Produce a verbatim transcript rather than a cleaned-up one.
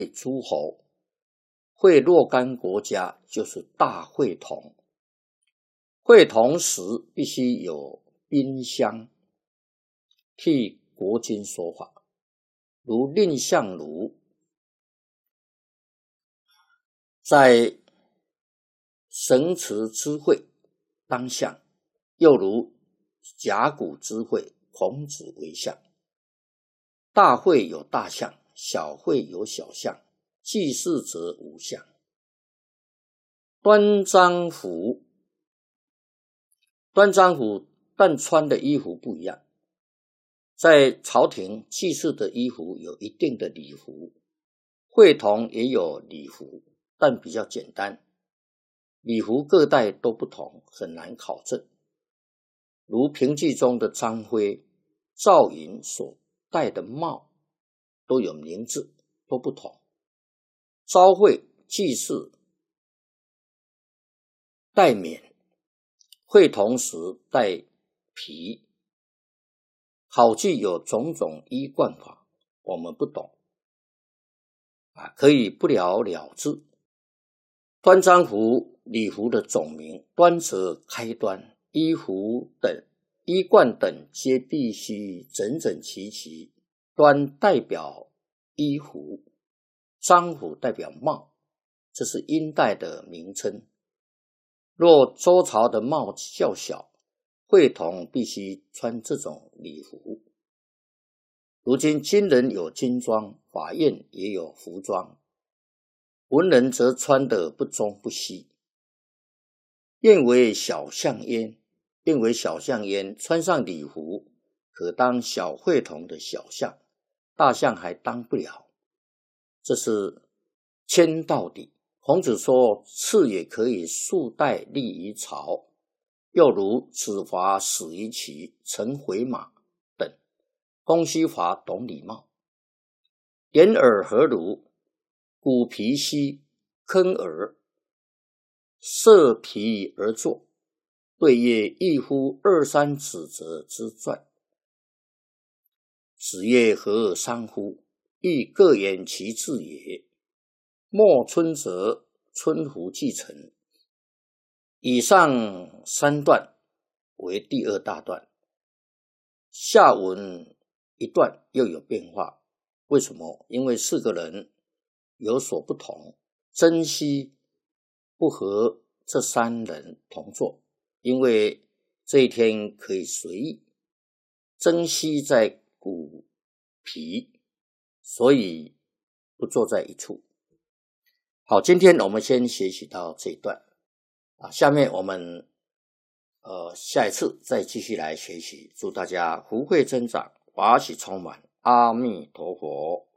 诸侯，会若干国家就是大会同。会同时必须有宾相替国君说法，如蔺相如在神池之会当相，又如甲骨之会孔子为相。大会有大相，小会有小相，祭祀则无相。端章服，端章服但穿的衣服不一样，在朝廷祭祀的衣服有一定的礼服，会同也有礼服，但比较简单，礼服各代都不同，很难考证。如评剧中的张辉、赵云所戴的帽都有名字，都不同。朝会祭祀戴冕，会同时戴皮。考据有种种衣冠法，我们不懂啊，可以不了了之。端章服礼服的总名，端则开端，衣服等衣冠等皆必须整整齐齐。端代表衣服，章服代表帽，这是殷代的名称。若周朝的帽较小，会同必须穿这种礼服。如今军人有军装，法院也有服装，文人则穿得不中不西。愿为小相焉，愿为小相焉，穿上礼服，可当小会同的小相，大相还当不了。这是谦到底。孔子说，赐也可以数代立于朝，又如子华死于齐，乘回马等。公西华懂礼貌。掩耳何如？鼓皮兮铿耳，设皮而坐，对曰：一乎二三指责之传。子曰：何而伤乎？亦各言其志也。莫春则春服既成。以上三段为第二大段，下文一段又有变化。为什么？因为四个人有所不同，曾皙不和这三人同坐，因为这一天可以随意。曾皙在鼓皮，所以不坐在一处。好，今天我们先学习到这一段啊，下面我们呃下一次再继续来学习。祝大家福慧增长，法喜充满，阿弥陀佛。